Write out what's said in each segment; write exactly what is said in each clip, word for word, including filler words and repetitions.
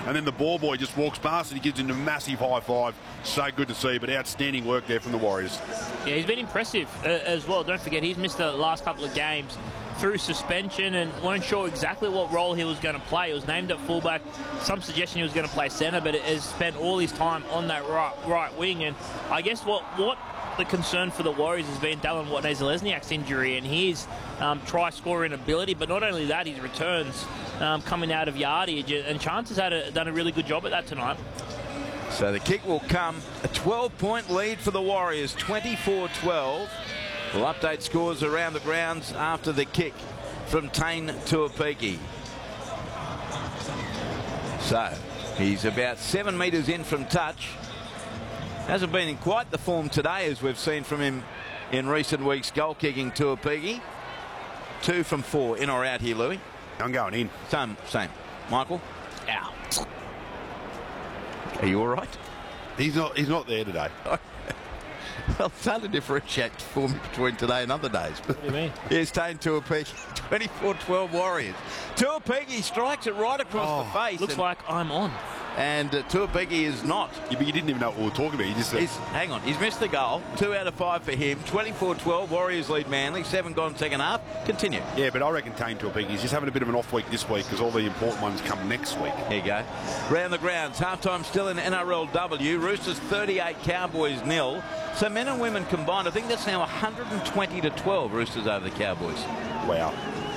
and then the ball boy just walks past and he gives him a massive high five. So good to see, but outstanding work there from the Warriors. Yeah, he's been impressive uh, as well. Don't forget, he's missed the last couple of games through suspension and weren't sure exactly what role he was going to play. He was named at fullback. Some suggestion he was going to play centre, but has spent all his time on that right, right wing. And I guess what what the concern for the Warriors has been Dallin Watene-Zelezniak's injury and his um, try-scoring ability, but not only that, his returns um, coming out of yardage. And Chance has had a, done a really good job at that tonight. So the kick will come. A twelve-point lead for the Warriors, twenty-four twelve. We'll update scores around the grounds after the kick from Taine Tuapiki. So he's about seven metres in from touch. Hasn't been in quite the form today as we've seen from him in recent weeks goal kicking Tuapiki. Two from four, in or out here, Louis? I'm going in. Same, same. Michael? Out. Are you all right? He's not, he's not there today. Well, it's hard to differentiate form between today and other days. What do you mean? Here's Taine Tuapiki, twenty-four twelve Warriors. Tuapiki strikes it right across Oh, the face. Looks and, like I'm on. And uh, Tuapiki is not. Yeah, but you didn't even know what we were talking about. You just said, He's, hang on, he's missed the goal. Two out of five for him. twenty-four twelve, Warriors lead Manly. Seven gone second half. Continue. yeah, but I reckon Taine Tuapiki, he's just having a bit of an off week this week because all the important ones come next week. There you go. Round the grounds, halftime still in N R L W. Roosters thirty-eight, Cowboys nil. So men and women combined, I think that's now one hundred twenty to twelve Roosters over the Cowboys. Wow.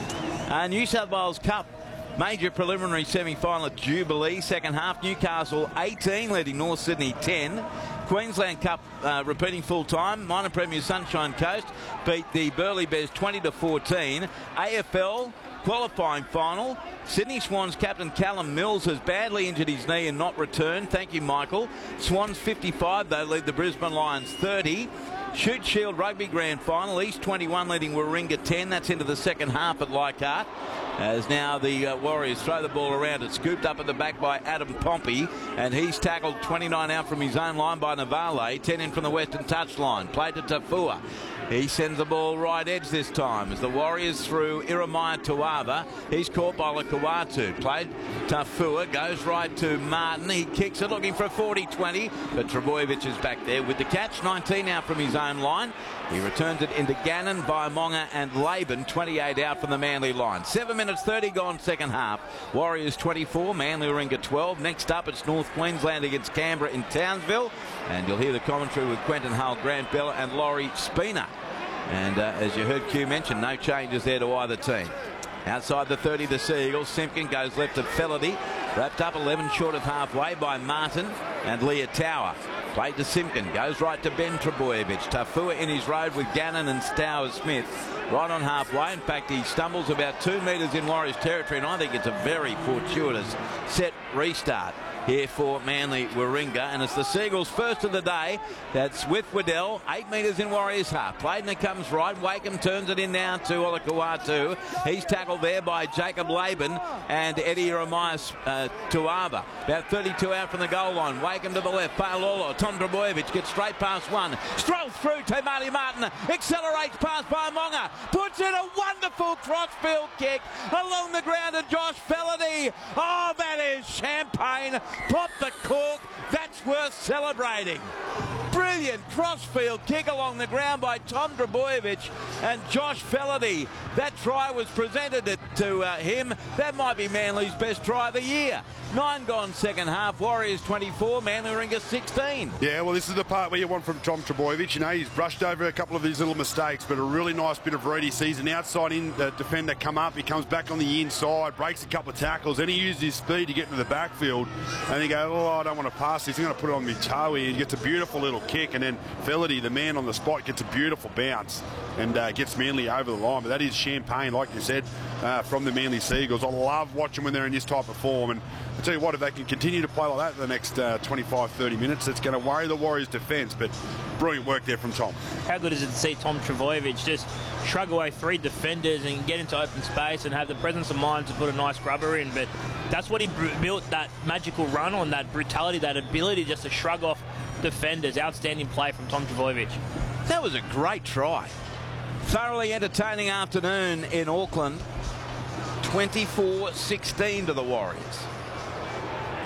Uh, New South Wales Cup. Major preliminary semi-final at Jubilee. Second half, Newcastle eighteen, leading North Sydney ten. Queensland Cup uh, repeating full time. Minor Premier Sunshine Coast beat the Burleigh Bears twenty to fourteen. A F L qualifying final. Sydney Swans captain Callum Mills has badly injured his knee and not returned. Thank you, Michael. Swans fifty-five, though, lead the Brisbane Lions thirty. Shute Shield Rugby Grand Final. East twenty-one leading Warringah ten. That's into the second half at Leichhardt. As now the uh, Warriors throw the ball around. It's scooped up at the back by Adam Pompey. And he's tackled twenty-nine out from his own line by Navale. ten in from the western touchline. Played to Tafua. He sends the ball right edge this time as the Warriors through Iremaya Tuava. He's caught by Lakawatu. Played Tafua. Goes right to Martin. He kicks it looking for a forty twenty. But Trebojevic is back there with the catch. nineteen out from his own line. He returns it into Gannon, Vaimonga and Laban. twenty-eight out from the Manly line. seven minutes thirty gone second half. Warriors twenty-four, Manly Warringah twelve. Next up it's North Queensland against Canberra in Townsville. And you'll hear the commentary with Quentin Hull, Grant Bella and Laurie Spina. And uh, as you heard Q mention, no changes there to either team. Outside the thirty, the Sea Eagles. Simpkin goes left to Fellerty. Wrapped up eleven short of halfway by Martin and Leah Tower. Played to Simpkin. Goes right to Ben Trebojevic. Tafua in his road with Gannon and Stower Smith. Right on halfway. In fact, he stumbles about two metres in Warriors territory, and I think it's a very fortuitous set restart here for Manly Warringah. And it's the Seagulls' first of the day. That's with Waddell. Eight metres in Warriors half. Played and it comes right. Wakeham turns it in now to Olakau'atu. He's tackled there by Jacob Laban and Eddie Iremaya uh, Tuava. About thirty-two out from the goal line. Wakeham to the left. Paololo. Tom Trebojevic gets straight past one. Strolls through to Marty Martin. Accelerates past Vaimonga. Puts in a wonderful crossfield kick along the ground to Josh Fellerty. Oh, that is champagne. Pop the cork. That's worth celebrating. Brilliant crossfield kick along the ground by Tom Trebojevic and Josh Fellerty. That try was presented to, to uh, him. That might be Manly's best try of the year. Nine gone second half. Warriors twenty-four, Manly Warringah sixteen. Yeah, well, this is the part where you want from Tom Trebojevic. You know, he's brushed over a couple of these little mistakes, but a really nice bit of read. He sees an outside in the defender come up. He comes back on the inside, breaks a couple of tackles, then he uses his speed to get into the backfield. And he goes, oh, I don't want to pass this. I'm going to put it on my toe here. He gets a beautiful little kick, and then Fellerty, the man on the spot, gets a beautiful bounce and uh, gets Manly over the line. But that is champagne, like you said, uh, from the Manly Seagulls. I love watching when they're in this type of form. And I tell you what, if they can continue to play like that for the next uh, twenty-five, thirty minutes, it's going to worry the Warriors' defence. But brilliant work there from Tom. How good is it to see Tom Trebojevic just shrug away three defenders and get into open space and have the presence of mind to put a nice grubber in? But that's what he built that magical run on, that brutality, that ability just to shrug off defenders. Outstanding play from Tom Trebojevic. That was a great try. Thoroughly entertaining afternoon in Auckland. twenty-four sixteen to the Warriors.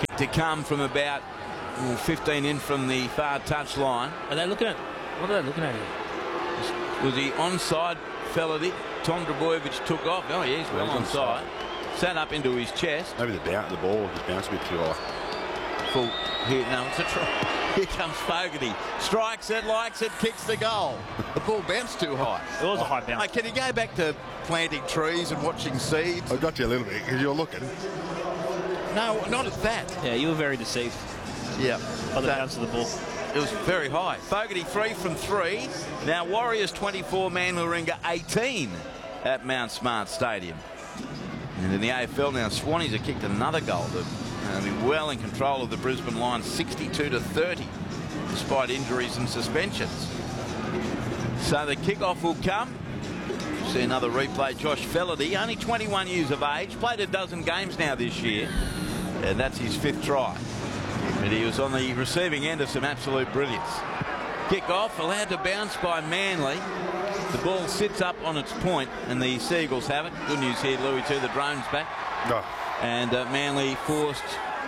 To come from about well, fifteen in from the far touch line. Are they looking at, what are they looking at here? Was he onside, Felody? Tom Trbojevic took off. Oh, yeah, he's well onside. Sat up into his chest. Maybe the, bounce, the ball just bounced a bit too high. Full. Here, no, it's a try. Here comes Fogarty. Strikes it, likes it, kicks the goal. The ball bounced too high. It was a high bounce. Hey, can you go back to planting trees and watching seeds? I got you a little bit because you're looking. No, not at that. Yeah, you were very deceived Yeah. by the That- bounce of the ball. It was very high. Fogarty three from three. Now Warriors twenty-four, Manly Warringah eighteen at Mount Smart Stadium. And in the A F L now, Swannies have kicked another goal. They've uh, been well in control of the Brisbane Lions, sixty-two to thirty, despite injuries and suspensions. So the kickoff will come. See another replay. Josh Felody, only twenty-one years of age, played a dozen games now this year, and that's his fifth try. But he was on the receiving end of some absolute brilliance. Kick off, allowed to bounce by Manly. The ball sits up on its point, and the Seagulls have it. Good news here, Louis, too. The drone's back. Oh. And uh, Manly forced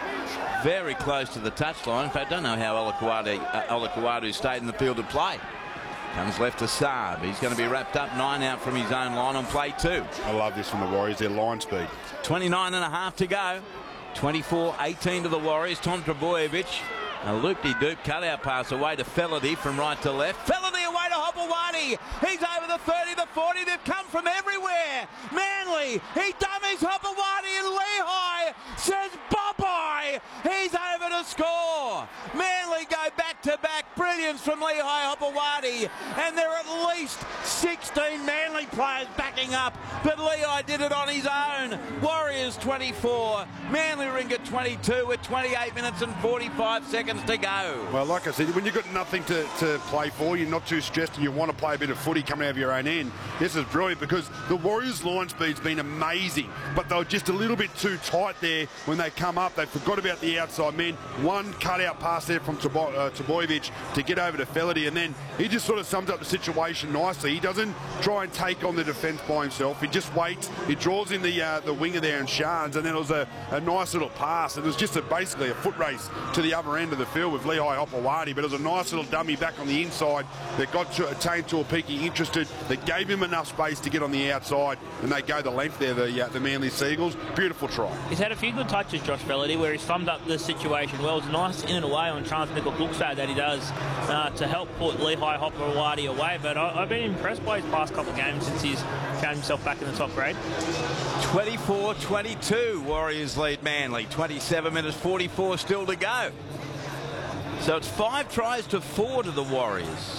very close to the touchline. In fact, I don't know how Olakuadu, uh, Olakuadu stayed in the field of play. Comes left to Saab. He's going to be wrapped up, nine out from his own line on play two. I love this from the Warriors, their line speed. twenty-nine and a half to go. twenty-four eighteen to the Warriors. Tom Trbojevic. A loop-de-doop cutout pass away to Felody from right to left. Felody away to Hopewadi. He's over the thirty, the forty. They've come from everywhere. Manly. He dummies Hopewadi, and Lehigh says bye-bye. He's over to score. Manly go back-to-back. Brilliance from Lehigh Hopewadi. And there are at least sixteen Manly players backing up. But Lehigh did it on his own. Warriors twenty-four. Manly Warringah twenty-two with twenty-eight minutes and forty-five seconds to go. Well, like I said, when you've got nothing to, to play for, you're not too stressed and you want to play a bit of footy coming out of your own end, this is brilliant because the Warriors' line speed's been amazing, but they were just a little bit too tight there when they come up. They forgot about the outside men. One cut-out pass there from Trbojevic to get over to Felody, and then he just sort of sums up the situation nicely. He doesn't try and take on the defence by himself. He just waits. He draws in the uh, the winger there in Sharns, and then it was a, a nice little pass. It was just a, basically a foot race to the other end of the field with Lehigh Hopewadi, but it was a nice little dummy back on the inside that got Tane Tuapiki interested, that gave him enough space to get on the outside, and they go the length there, the, uh, the Manly Seagulls. Beautiful try. He's had a few good touches, Josh Felody, where he's summed up the situation well. It's nice in and away on chance Nickel Cookstad that he does uh, to help put Lehigh Hopewadi away, but I, I've been impressed by his past couple of games since he's found himself back in the top grade. twenty-four twenty-two, Warriors lead Manly. twenty-seven minutes forty-four still to go. So it's five tries to four to the Warriors.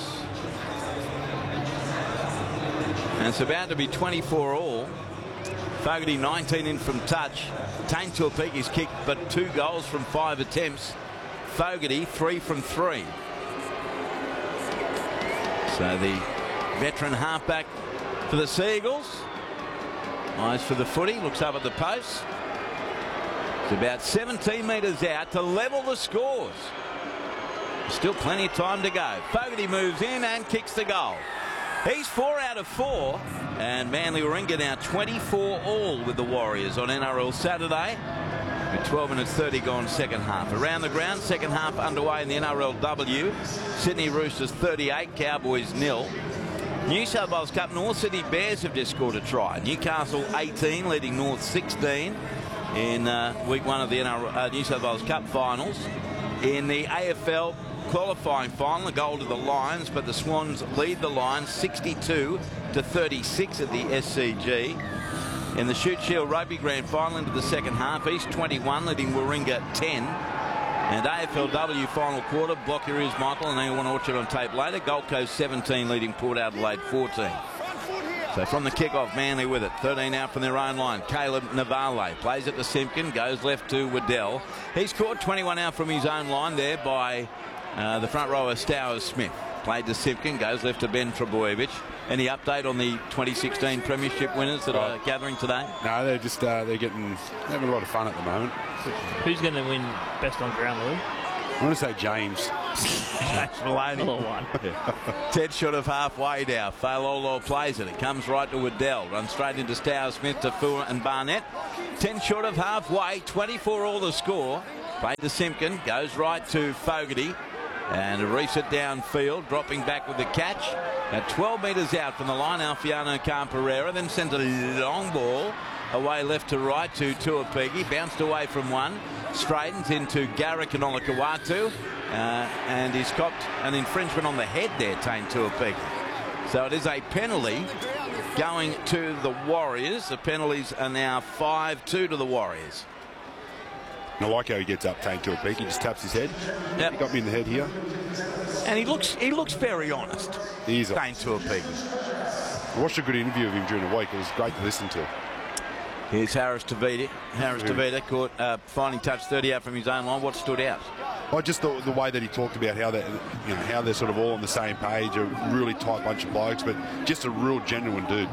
And it's about to be twenty-four all. Fogarty nineteen in from touch. Tane Tuapiki's kicked but two goals from five attempts. Fogarty three from three. So the veteran halfback for the Seagulls. Eyes for the footy. Looks up at the post. It's about seventeen metres out to level the scores. Still plenty of time to go. Fogarty moves in and kicks the goal. He's four out of four. And Manly Warringah now twenty-four all with the Warriors on N R L Saturday. With twelve minutes thirty gone second half. Around the ground, second half underway in the N R L W. Sydney Roosters thirty-eight, Cowboys nil. New South Wales Cup, North Sydney Bears have just scored a try. Newcastle eighteen, leading North sixteen in uh, week one of the N R L, uh, New South Wales Cup finals. In the A F L qualifying final, a goal to the Lions, but the Swans lead the Lions sixty-two to thirty-six at the S C G. In the Shute Shield Rugby Grand Final into the second half, East twenty-one leading Warringah ten. And A F L W final quarter, block your ears, Michael, and anyone watch it on tape later. Gold Coast seventeen leading Port Adelaide fourteen. So from the kickoff, Manly with it. thirteen out from their own line. Caleb Navale plays it to Simpkin, goes left to Waddell. He's caught twenty-one out from his own line there by uh, the front rower Stowers Smith. Played to Simpkin, goes left to Ben Trbojevic. Any update on the twenty sixteen Premiership winners that are gathering today? No, they're just uh, they're getting having a lot of fun at the moment. Who's going to win best on ground, Louis? I want to say James. James Maloney. one. Ted short of halfway now. Failolo plays it. It comes right to Waddell. Runs straight into Stowers Smith to Fua and Barnett. ten short of halfway. twenty-four all the score. Play to Simpkin. Goes right to Fogarty. And a reset downfield, dropping back with the catch. At twelve metres out from the line, Alfiano Camperera then sends a long ball away left to right to Tuapiki. Bounced away from one. Straightens into Garrick and Olakawatu. Uh, and he's copped an infringement on the head there, Tane Tuapiki. So it is a penalty going to the Warriors. The penalties are now five two to the Warriors. I like how he gets up, Tane Tuapiki. He just taps his head. Yep. He got me in the head here. And he looks he looks very honest. He is. Tane Tuapiki. I watched a good interview of him during the week. It was great to listen to. Here's Harris Tavita. Harris Tavita caught uh, finding touch thirty out from his own line. What stood out? I just thought the way that he talked about how they, you know, how they're sort of all on the same page, a really tight bunch of blokes, but just a real genuine dude.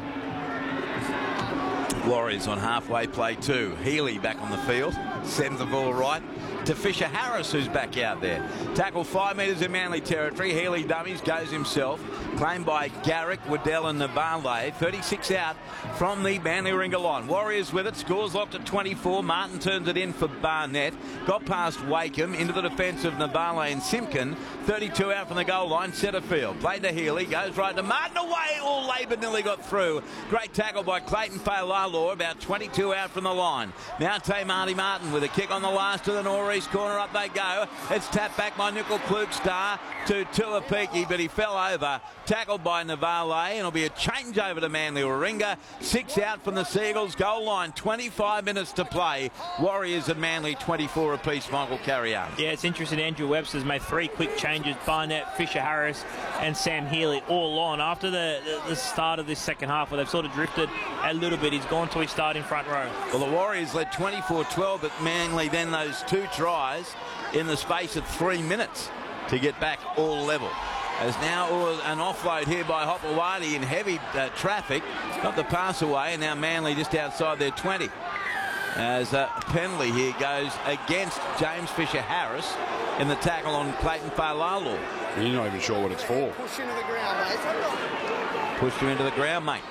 Warriors on halfway play two. Healy back on the field. Sends the ball right to Fisher Harris, who's back out there. Tackle five metres in Manly territory. Healy dummies, goes himself. Claimed by Garrick, Waddell and Navale. thirty-six out from the Manly Ringer line. Warriors with it. Scores locked at twenty-four. Martin turns it in for Barnett. Got past Wakeham into the defence of Navale and Simpkin. thirty-two out from the goal line. Centre field. Played to Healy. Goes right to Martin. Away. All Labour nearly got through. Great tackle by Clayton Failalo. About twenty-two out from the line. Now Tay Marty Martin with a kick on the last to the northeast corner. Up they go. It's tapped back by Nickel Klugstar to Tuapiki, but he fell over. Tackled by Navale, and it'll be a change over to Manly Warringah. Six out from the Seagulls. Goal line, twenty-five minutes to play. Warriors and Manly twenty-four apiece. Michael Carrier. Yeah, it's interesting. Andrew Webster's made three quick changes. Barnett, Fisher Harris and Sam Healy all on. After the, the, the start of this second half where they've sort of drifted a little bit, he's gone to his starting front row. Well, the Warriors led twenty-four twelve, but Manly then those two tries in the space of three minutes to get back all level. As now an offload here by Hopewadi in heavy uh, traffic. Got the pass away, and now Manly just outside their twenty. As a penalty here goes against James Fisher Harris in the tackle on Clayton Failalo. You're not even sure what it's for. Push into the ground, mate. Pushed him into the ground, mate.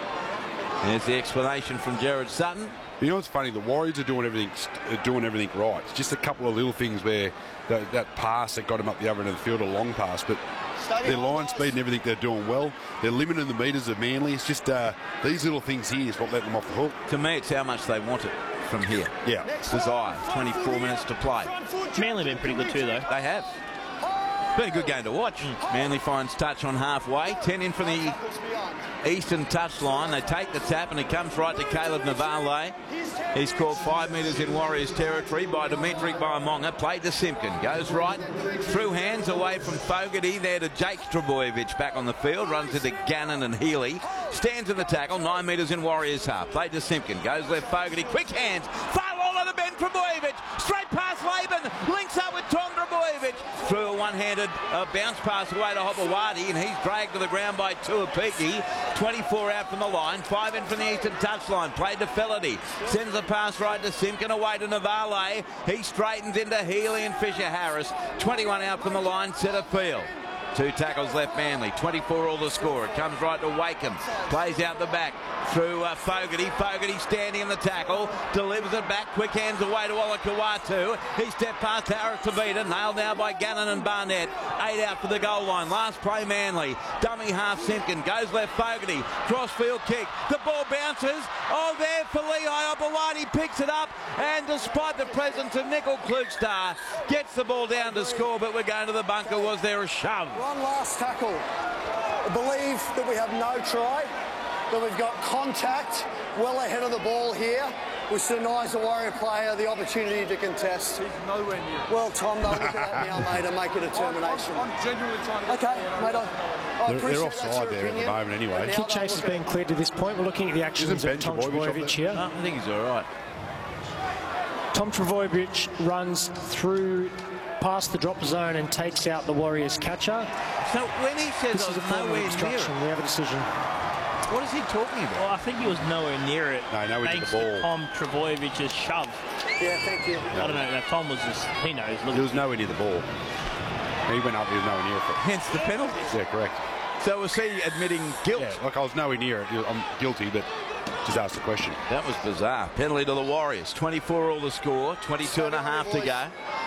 There's the explanation from Jared Sutton. You know what's funny? The Warriors are doing everything, uh, doing everything right. It's just a couple of little things where that, that pass that got him up the other end of the field, a long pass, but their line speed and everything they're doing well. They're limiting the metres of Manly. It's just uh, these little things here is what let them off the hook. To me, it's how much they want it from here. Yeah. Desire. twenty-four minutes to play. Manly been pretty good too, though. They have. Been a good game to watch. Mm. Manly finds touch on halfway. ten in from the eastern touchline. They take the tap and it comes right to Caleb Navale. He's called five metres in Warriors territory by Dimitri Baimonga. Played to Simpkin. Goes right. Through hands away from Fogarty. There to Jake Trebojevic back on the field. Runs into Gannon and Healy. Stands in the tackle. Nine metres in Warriors half. Played to Simpkin. Goes left Fogarty. Quick hands. Far all of the Ben Trebojevic. Straight past Laban. Links up with Tom Trebojevic. Through a one-handed uh, bounce pass away to Hopewadi, and he's dragged to the ground by Tuapiki. twenty-four out from the line. Five in from the eastern touchline. Played to Felity. Sends the pass right to Simpkin. Away to Navale. He straightens into Healy and Fisher Harris. twenty-one out from the line. Centre field. Two tackles left Manly. twenty-four all to score. It comes right to Wakeham. Plays out the back through uh, Fogarty. Fogarty standing in the tackle. Delivers it back. Quick hands away to Olakawatu. He stepped past Harris Tavita. Nailed now by Gannon and Barnett. Eight out for the goal line. Last play Manly. Dummy half Simpkin. Goes left Fogarty. Crossfield kick. The ball bounces. Oh, there for Lehigh. Opawadi picks it up. And despite the presence of Nickel Klugstar, gets the ball down to score. But we're going to the bunker. Was there a shove? One last tackle. I believe that we have no try, that we've got contact well ahead of the ball here, which denies the Warrior player the opportunity to contest. He's nowhere near. Well, Tom, they'll look at that now, mate, and make a determination. I'm, I'm genuinely trying to... Okay, mate, I, I They're, appreciate they're offside there opinion, at the moment anyway. Kick chase has been cleared to this point. We're looking at the actions Isn't of Tom Ben Trebojevic Trebojevic here. No, I think he's all right. Tom Trebojevic runs through past the drop zone and takes out the Warriors catcher. So when he says This I is a was form of nowhere near obstruction. it, We have a decision. what is he talking about? Well, I think he was nowhere near it. No, nowhere near thanks the ball. to Tom Trebojevic's shove. Yeah, thank you. I don't know. Now, Tom was just, he knows. Look, He was nowhere near the ball. He went up, he was nowhere near it. Hence the penalty. Yeah, correct. So was he admitting guilt? Yeah, like I was nowhere near it. I'm guilty, but Just ask the question. That was bizarre. Penalty to the Warriors. twenty-four all the score. twenty-two and a half to go.